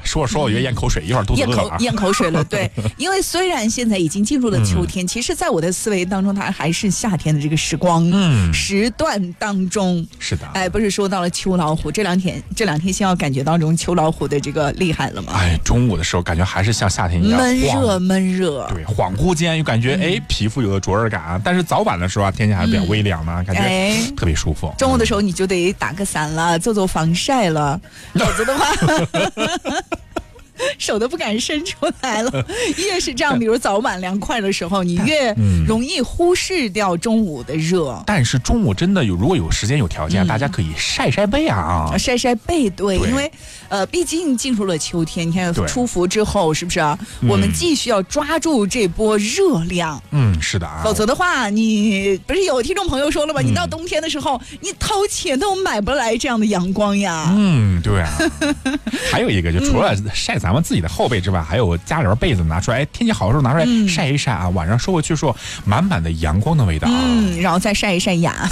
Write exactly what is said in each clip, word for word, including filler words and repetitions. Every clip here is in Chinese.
说着说我觉得咽口水，一会儿肚子饿了、啊。 咽口水了，对，因为虽然现在已经进入了秋天，嗯、其实在我的思维当中，它还是夏天的这个时光、嗯、时段当中。 是的， 哎，不是说到了秋老虎，这两天这两天先要感觉到这种秋老虎的这个厉害了吗？ 哎，中午的时候感觉还是像夏天一样闷热闷热， 对，恍惚间又感觉、嗯、哎皮肤有了灼热感，但是早晚的时候啊，天气还是比较微凉的、嗯，感觉特别舒服。 中午的时候你就得打个伞了，做做防晒了，否则的话。手都不敢伸出来了，越是这样，比如早晚凉快的时候，你越容易忽视掉中午的热。 但是中午真的有，如果有时间有条件，嗯、大家可以晒晒背啊， 晒晒背，对，对因为呃，毕竟进入了秋天，你看出伏之后，是不是啊？我们继续要抓住这波热量。 嗯，是的啊。 否则的话，你不是有听众朋友说了吗？嗯、你到冬天的时候，你掏钱都买不来这样的阳光呀。 嗯，对啊。还有一个，就除了晒咱们自己的后背之外，还有家里边被子拿出来，哎，天气好的时候拿出来晒一晒啊，嗯、晚上收回去说满满的阳光的味道、啊， 嗯，然后再晒一晒牙。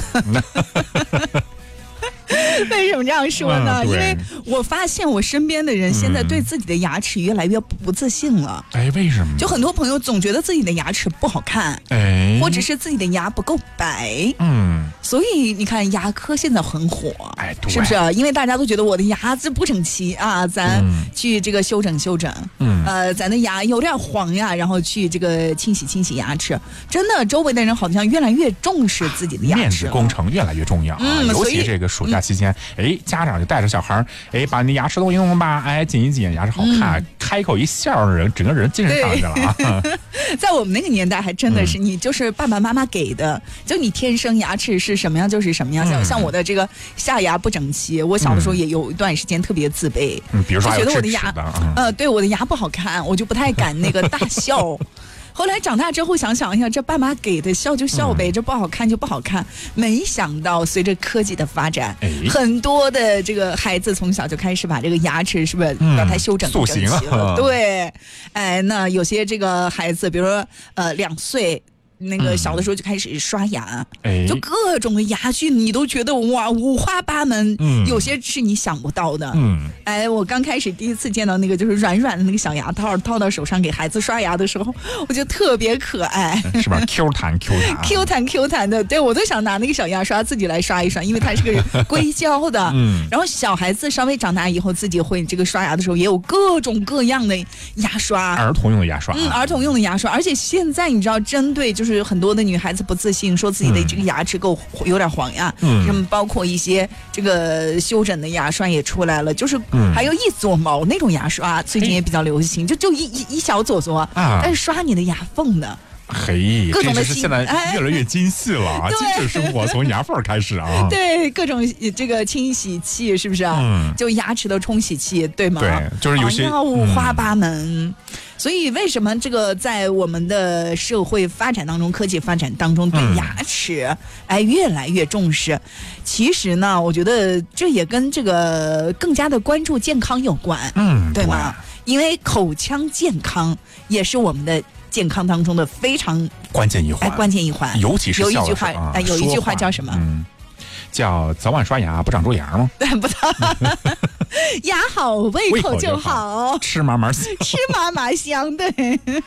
为什么这样说呢、嗯？因为我发现我身边的人现在对自己的牙齿越来越不自信了。 哎，为什么？ 就很多朋友总觉得自己的牙齿不好看，哎，或者是自己的牙不够白，嗯，所以你看牙科现在很火， 哎，对， 是不是？因为大家都觉得我的牙子不整齐啊，咱去这个修整修整，嗯，呃，咱的牙有点黄呀，然后去这个清洗清洗牙齿。真的，周围的人好像越来越重视自己的牙齿， 面子工程越来越重要啊，嗯、尤其这个暑假期间。哎，家长就带着小孩，哎，把你牙齿弄一弄吧，哎，紧一紧，牙齿好看，嗯、开口一笑，人整个人精神上去了啊！ 在我们那个年代，还真的是、嗯、你就是爸爸妈妈给的，就你天生牙齿是什么样就是什么样。像、嗯、像我的这个下牙不整齐，我小的时候也有一段时间特别自卑， 嗯，比如说就觉得我的牙， 嗯、 呃，对我的牙不好看，我就不太敢那个大笑。后来长大之后想想一下，这爸妈给的笑就笑呗，嗯、这不好看就不好看。没想到随着科技的发展，哎、很多的这个孩子从小就开始把这个牙齿是不是把它修整整齐了？ 嗯、 对，哎，那有些这个孩子，比如说呃两岁。那个小的时候就开始刷牙，嗯、就各种的牙菌，你都觉得哇五花八门，嗯、有些是你想不到的。嗯，哎，我刚开始第一次见到那个就是软软的那个小牙套套到手上给孩子刷牙的时候，我觉得特别可爱， 是吧 ？Q 弹 Q 弹 ，Q 弹 Q 弹的，对我都想拿那个小牙刷自己来刷一刷，因为它是个硅胶的。嗯，然后小孩子稍微长大以后，自己会这个刷牙的时候，也有各种各样的牙刷， 儿童用的牙刷， 嗯，儿童用的牙刷，而且现在你知道，针对就是。就是很多的女孩子不自信，说自己的这个牙齿够有点黄呀，嗯，什么包括一些这个修整的牙刷也出来了，就是还有一撮毛那种牙刷，最近也比较流行，就就一一一小撮撮啊，但是刷你的牙缝的。 嘿， 各种的这是现在越来越精细了啊！精致生活从牙缝开始啊！ 对，各种这个清洗器是不是啊？嗯，就牙齿的冲洗器，对吗？ 对，就是有些、 哦、五花八门。嗯、所以为什么这个在我们的社会发展当中、科技发展当中，对牙齿、嗯、哎越来越重视？其实呢，我觉得这也跟这个更加的关注健康有关，嗯，对吗？对，因为口腔健康也是我们的。健康当中的非常关键一环， 哎，关键一环， 尤其是有一句话，哎，有一句话叫什么？ 嗯，叫早晚刷牙不长蛀牙吗？ 对，不长，牙好胃口就好， 吃嘛嘛香， 吃嘛嘛香，对。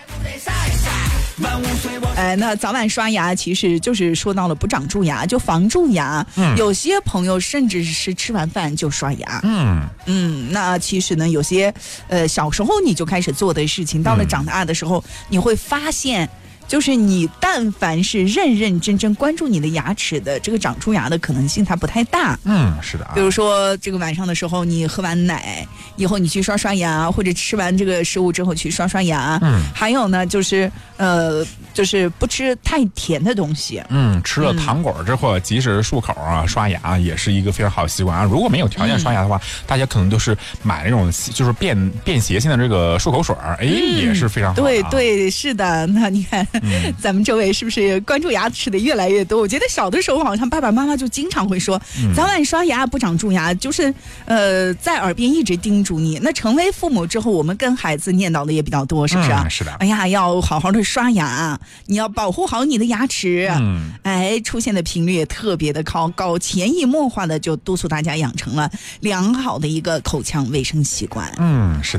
哎，那早晚刷牙其实就是说到了不长蛀牙，就防蛀牙。嗯，有些朋友甚至是吃完饭就刷牙。嗯嗯，那其实呢，有些呃小时候你就开始做的事情，到了长大的时候，嗯、你会发现。就是你但凡是认认真真关注你的牙齿的这个长蛀牙的可能性它不太大。 嗯，是的、啊。 比如说这个晚上的时候你喝完奶以后你去刷刷牙，或者吃完这个食物之后去刷刷牙。嗯。还有呢就是呃就是不吃太甜的东西。 嗯，吃了糖果之后、嗯、及时漱口啊刷牙也是一个非常好的习惯啊。如果没有条件刷牙的话、嗯、大家可能都是买那种就是便便携性的这个漱口水哎、嗯、也是非常好、啊。 对对是的，那你看。嗯、咱们周围是不是关注牙齿的越来越多？我觉得小的时候好像爸爸妈妈就经常会说、嗯、早晚刷牙不长蛀牙，就是呃在耳边一直叮嘱你。那成为父母之后，我们跟孩子念叨的也比较多，是不是、 嗯、是的。 哎呀，要好好的刷牙，你要保护好你的牙齿。嗯，哎，出现的频率也特别的高高，潜移默化的就督促大家养成了良好的一个口腔卫生习惯。 嗯，是。